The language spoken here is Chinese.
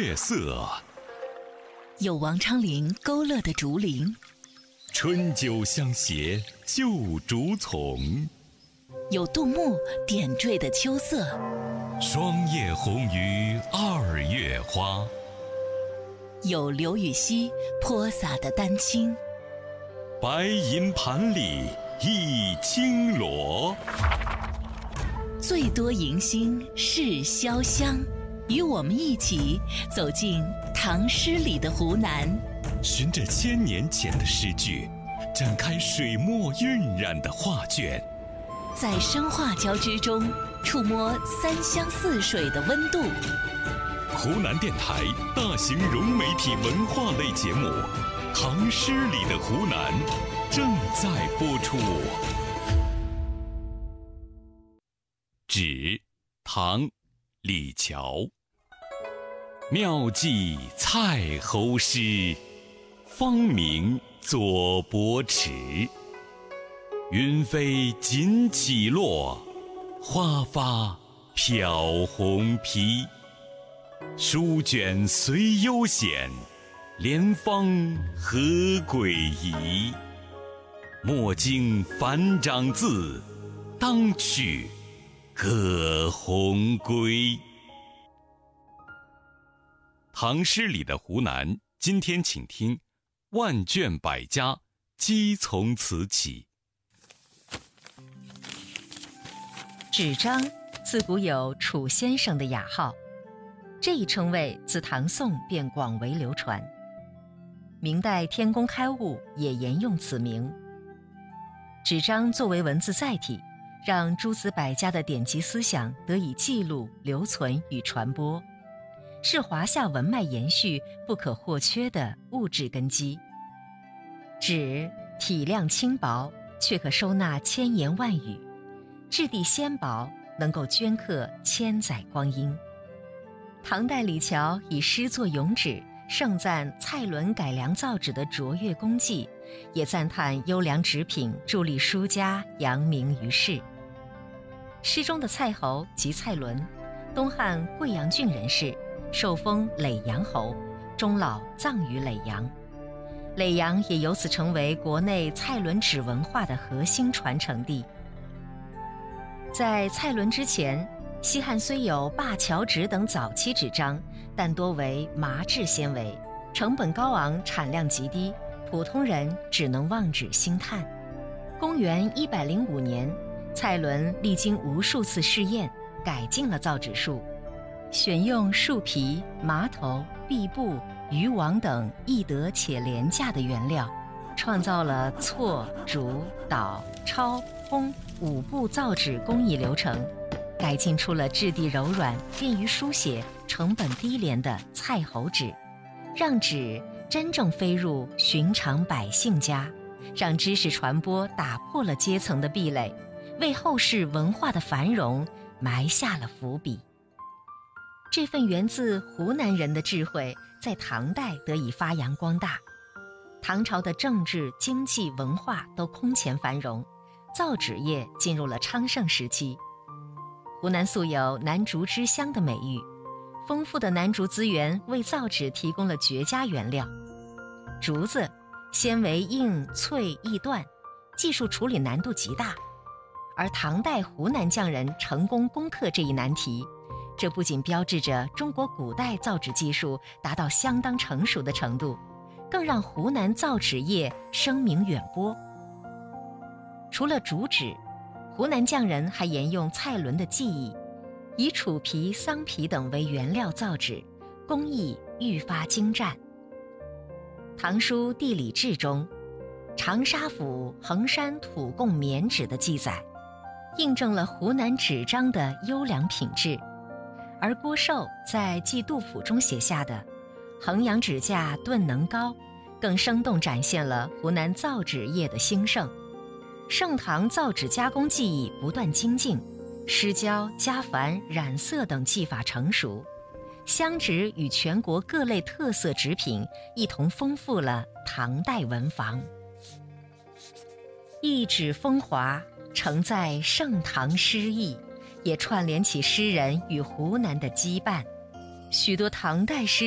月色， 有王昌龄勾勒的竹林， 春酒相携旧竹丛， 有杜牧点缀的秋色， 霜叶红于二月花， 有刘禹锡泼洒的丹青， 白银盘里一青螺。 最多迎新是潇湘，与我们一起走进唐诗里的湖南， 循着千年前的诗句，展开水墨晕染的画卷， 在声画交织中触摸三湘四水的温度。 湖南电台大型融媒体文化类节目《唐诗里的湖南》正在播出。指唐李峤。妙记蔡侯诗，芳名左伯池。云飞锦起落，花发飘红披。书卷虽悠闲，莲芳何诡异。莫惊凡长字，当去各鸿归。唐诗里的湖南，今天请听万卷百家，鸡从此起。 纸张自古有楚先生的雅号，这一称谓自唐宋便广为流传。明代天工开物也沿用此名。纸张作为文字载体，让诸子百家的典籍思想得以记录、留存与传播，是华夏文脉延续不可或缺的物质根基。纸体量轻薄，却可收纳千言万语，质地纤薄，能够镌刻千载光阴。唐代李峤以诗作咏纸，盛赞蔡伦改良造纸的卓越功绩，也赞叹优良纸品助力书家扬名于世。诗中的蔡侯即蔡伦，东汉贵阳郡人士，受封耒阳侯，终老葬于耒阳。耒阳也由此成为国内蔡伦纸文化的核心传承地。在蔡伦之前，西汉虽有灞桥纸等早期纸张，但多为麻质纤维，成本高昂，产量极低，普通人只能望纸兴叹。公元105年，蔡伦历经无数次试验，改进了造纸术，选用树皮、麻头、壁布、渔网等易得且廉价的原料，创造了错、竹、捣、抄、烘5步造纸工艺流程，改进出了质地柔软、便于书写、成本低廉的蔡侯纸，让纸真正飞入寻常百姓家，让知识传播打破了阶层的壁垒，为后世文化的繁荣埋下了伏笔。这份源自湖南人的智慧，在唐代得以发扬光大。唐朝的政治、经济、文化都空前繁荣，造纸业进入了昌盛时期。湖南素有南竹之乡的美誉，丰富的南竹资源为造纸提供了绝佳原料。竹子纤维硬脆易断，技术处理难度极大，而唐代湖南匠人成功攻克这一难题，这不仅标志着中国古代造纸技术达到相当成熟的程度，更让湖南造纸业声名远播。除了竹纸，湖南匠人还沿用蔡伦的技艺，以楚皮、桑皮等为原料造纸，工艺愈发精湛。《唐书地理志》中，长沙府衡山土贡棉纸的记载，印证了湖南纸张的优良品质。而郭寿在记杜甫中写下的“衡阳纸价顿能高”，更生动展现了湖南造纸业的兴盛。盛唐造纸加工技艺不断精进，湿胶、加矾、染色等技法成熟，香纸与全国各类特色纸品一同丰富了唐代文房。一纸风华，承载盛唐诗意，也串联起诗人与湖南的羁绊。许多唐代诗